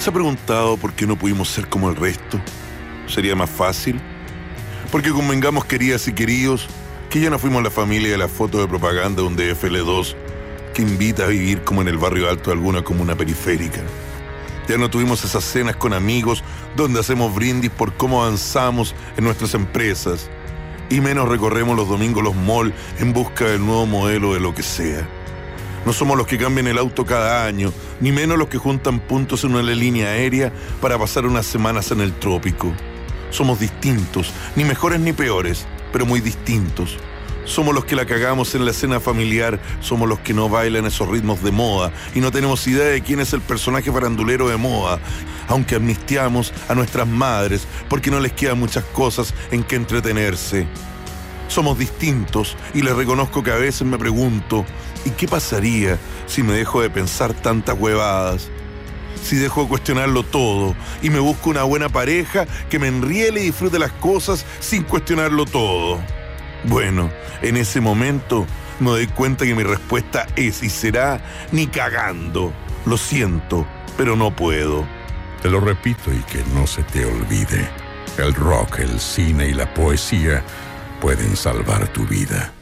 ¿Se ha preguntado por qué no pudimos ser como el resto? ¿Sería más fácil? Porque convengamos, queridas y queridos, que ya no fuimos la familia de la foto de propaganda de un DFL2 que invita a vivir como en el barrio alto de alguna comuna periférica. Ya no tuvimos esas cenas con amigos donde hacemos brindis por cómo avanzamos en nuestras empresas, y menos recorremos los domingos los malls en busca del nuevo modelo de lo que sea. No somos los que cambian el auto cada año, ni menos los que juntan puntos en una línea aérea para pasar unas semanas en el trópico. Somos distintos, ni mejores ni peores, pero muy distintos. Somos los que la cagamos en la cena familiar, somos los que no bailan esos ritmos de moda y no tenemos idea de quién es el personaje farandulero de moda, aunque amnistiamos a nuestras madres porque no les quedan muchas cosas en que entretenerse. Somos distintos y les reconozco que a veces me pregunto, ¿y qué pasaría si me dejo de pensar tantas huevadas? Si dejo de cuestionarlo todo y me busco una buena pareja que me enriele y disfrute las cosas sin cuestionarlo todo. Bueno, en ese momento me doy cuenta que mi respuesta es y será ni cagando. Lo siento, pero no puedo. Te lo repito y que no se te olvide. El rock, el cine y la poesía pueden salvar tu vida.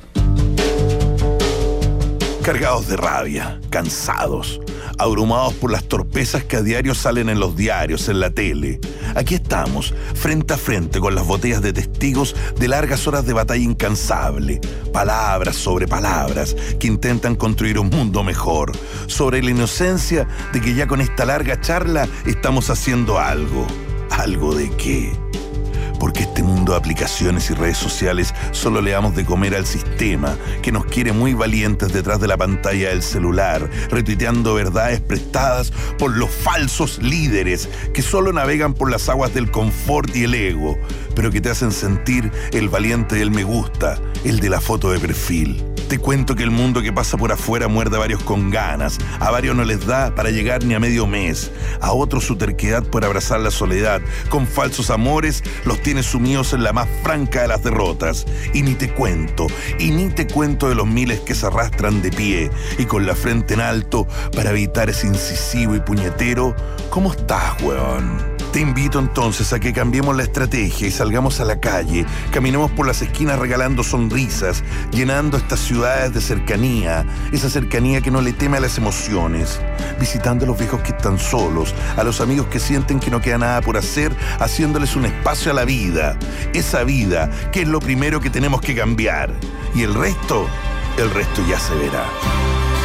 Cargados de rabia, cansados, abrumados por las torpezas que a diario salen en los diarios, en la tele. Aquí estamos, frente a frente con las botellas de testigos de largas horas de batalla incansable. Palabras sobre palabras que intentan construir un mundo mejor. Sobre la inocencia de que ya con esta larga charla estamos haciendo algo. ¿Algo de qué? Porque este mundo de aplicaciones y redes sociales solo le damos de comer al sistema, que nos quiere muy valientes detrás de la pantalla del celular, retuiteando verdades prestadas por los falsos líderes que solo navegan por las aguas del confort y el ego, pero que te hacen sentir el valiente del me gusta, el de la foto de perfil. Te cuento que el mundo que pasa por afuera muerde a varios con ganas, a varios no les da para llegar ni a medio mes, a otros su terquedad por abrazar la soledad, con falsos amores los tiene sumidos en la más franca de las derrotas. Y ni te cuento de los miles que se arrastran de pie y con la frente en alto para evitar ese incisivo y puñetero ¿cómo estás, huevón? Te invito entonces a que cambiemos la estrategia y salgamos a la calle, caminemos por las esquinas regalando sonrisas, llenando estas ciudades de cercanía, esa cercanía que no le teme a las emociones, visitando a los viejos que están solos, a los amigos que sienten que no queda nada por hacer, haciéndoles un espacio a la vida, esa vida que es lo primero que tenemos que cambiar, y el resto ya se verá.